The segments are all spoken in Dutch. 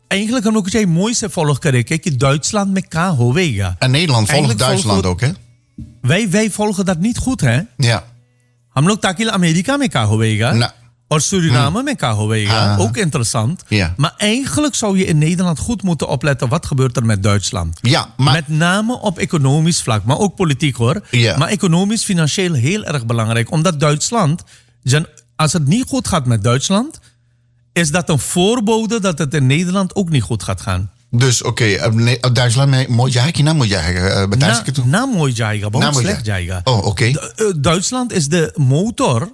eigenlijk kan ook jij mooi se volgen krijgen. Kijk, Duitsland met K-Howega. En Nederland volgt Duitsland ook, hè? Wij volgen dat niet goed, hè? Ja. हम लोग ताकि Amerika met K-Howega. Nou, Of Suriname met K-Howega. Ah. Ook interessant. Ja. Maar eigenlijk zou je in Nederland goed moeten opletten. Wat gebeurt er met Duitsland? ja, maar... Met name op economisch vlak. Maar ook politiek, hoor. Ja. Maar economisch, financieel heel erg belangrijk. Omdat Duitsland... Als het niet goed gaat met Duitsland... is dat een voorbode dat het in Nederland ook niet goed gaat gaan. Dus oké, Duitsland moet je Mooi jaiga, maar ook slecht jaiga. Oh, oké. Duitsland is de motor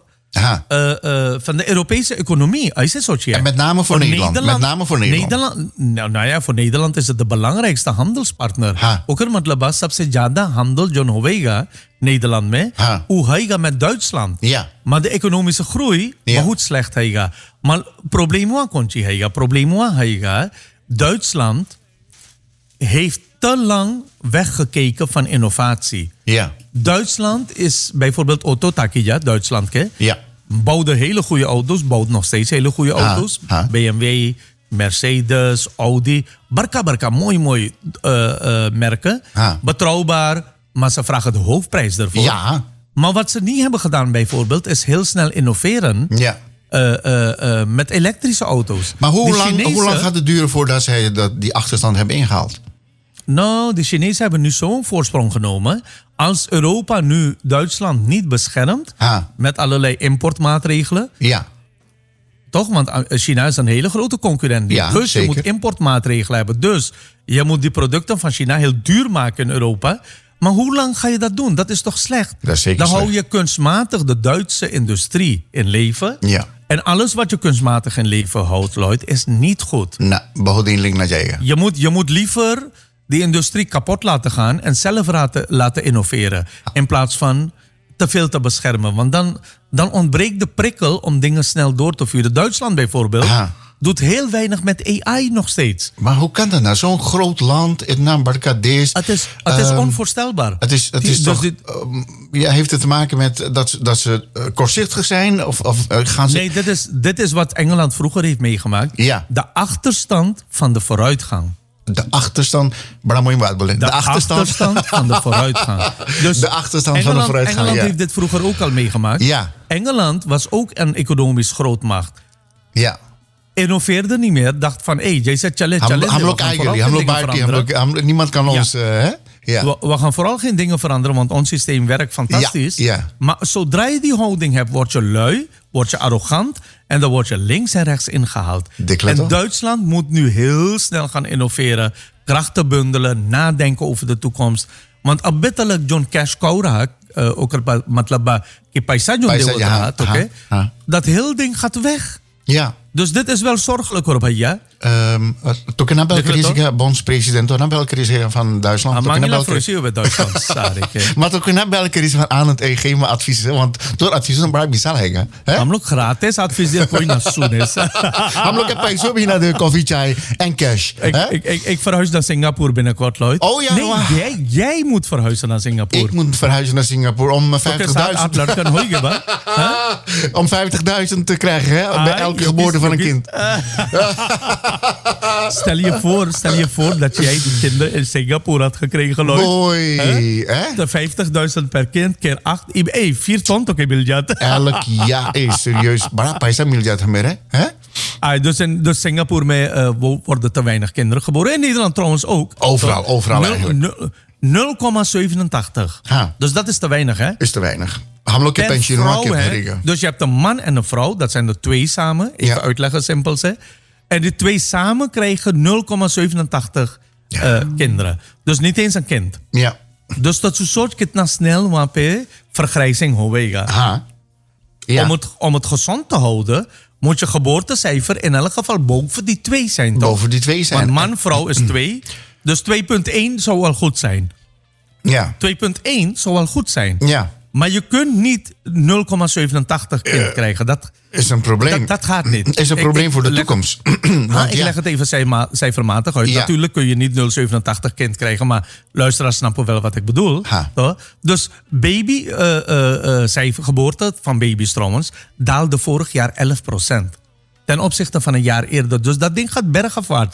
van de Europese economie. En met name voor Nederland. Met name voor Nederland. Voor Nederland is het de belangrijkste handelspartner. Ook er met Labas सबसे ज्यादा handel John Howeega Nederland mee. Hoe hij gaat met Duitsland. Ja. Maar de economische groei, maar hoe slecht hij gaat. Maar probleem hij gaat. Duitsland heeft te lang weggekeken van innovatie. Ja. Duitsland is bijvoorbeeld Otto Takija, Duitsland. Ja. Bouwde hele goede auto's, bouwt nog steeds hele goede auto's. BMW, Mercedes, Audi. Barka, mooi merken. Betrouwbaar, maar ze vragen de hoofdprijs ervoor. Ja. Maar wat ze niet hebben gedaan bijvoorbeeld, is heel snel innoveren. Ja. Met elektrische auto's. Maar hoe lang gaat het duren voordat zij die achterstand hebben ingehaald? Nou, de Chinezen hebben nu zo'n voorsprong genomen. Als Europa nu Duitsland niet beschermt met allerlei importmaatregelen. Ja. Toch? Want China is een hele grote concurrent. Ja, dus zeker. je moet importmaatregelen hebben. Dus je moet die producten van China heel duur maken in Europa. Maar hoe lang ga je dat doen? Dat is toch slecht? Dat is zeker Dan slecht. hou je kunstmatig de Duitse industrie in leven. Ja. En alles wat je kunstmatig in leven houdt, Lloyd, is niet goed. Nou, behouding link naar jij. Je moet liever die industrie kapot laten gaan en zelf laten innoveren. In plaats van te veel te beschermen. Want dan ontbreekt de prikkel om dingen snel door te vuren. Duitsland bijvoorbeeld doet heel weinig met AI nog steeds. Maar hoe kan dat nou? Zo'n groot land, het is onvoorstelbaar. Het is toch... heeft het te maken met dat ze kortzichtig zijn? Of gaan ze... Nee, dit is wat Engeland vroeger heeft meegemaakt. Ja. De achterstand van de vooruitgang. De achterstand... De achterstand van de vooruitgang. Dus de achterstand van de vooruitgang, Engeland heeft dit vroeger ook al meegemaakt. Ja. Engeland was ook een economisch grootmacht. Ja. Innoveerde niet meer. Dacht van, jij zet niemand kan ons... Ja. We gaan vooral geen dingen veranderen, want ons systeem werkt fantastisch. Ja. Maar zodra je die houding hebt, word je lui, word je arrogant en dan word je links en rechts ingehaald. En Duitsland moet nu heel snel gaan innoveren, krachten bundelen, nadenken over de toekomst. Want abittelijk John Cash Kaura, ook er matlaba, dat heel ding gaat weg. Ja. Dus dit is wel zorgelijk hoor, ja. Toen ik naar België bondspresident, toen naar België van Duitsland. Maar niet bij Duitsland, maar toen ik naar België van aan het geven me adviezen, want door adviezen ben ik bizar heen. Hem ook gratis adviseren voor je naar Soenis. Hem ook heb zo naar de koffiechai en cash. Ik verhuis naar Singapore binnenkort, Lloyd. Oh ja. Nee, jij moet verhuizen naar Singapore. Ik moet verhuizen naar Singapore om 50.000. Om 50.000 te krijgen, hè? Bij elke geboorte van een kind. Stel je voor dat jij die kinderen in Singapore had gekregen, Lloyd. Mooi. De 50.000 per kind keer 8. 4 ton toch, miljard. Elk jaar. Serieus. Berapa is dat miljard meer, hè? Dus Singapore worden te weinig kinderen geboren. In Nederland trouwens ook. Overal eigenlijk. 0,87. Dus dat is te weinig, hè? Is te weinig. Dus je hebt een man en een vrouw, dat zijn er 2 samen. Even uitleggen, simpel zeg. En die 2 samen krijgen 0,87 kinderen. Dus niet eens een kind. Ja. Dus dat is een soort kitna snel wapen vergrijzing hoewega. Ja. Om het gezond te houden, moet je geboortecijfer in elk geval boven die 2 zijn. Toch? Boven die 2 zijn. Want man, vrouw is 2. Dus 2,1 zou wel goed zijn. Ja. 2,1 zou wel goed zijn. Ja. Maar je kunt niet 0,87 kind krijgen. Dat is een probleem. Dat gaat niet. Is een probleem voor de toekomst. Ik leg het even cijfermatig uit. Ja. Natuurlijk kun je niet 0,87 kind krijgen. Maar luisteraars snappen wel wat ik bedoel. Dus geboorte van baby's trouwens daalde vorig jaar 11%. Ten opzichte van een jaar eerder. Dus dat ding gaat bergafwaarts.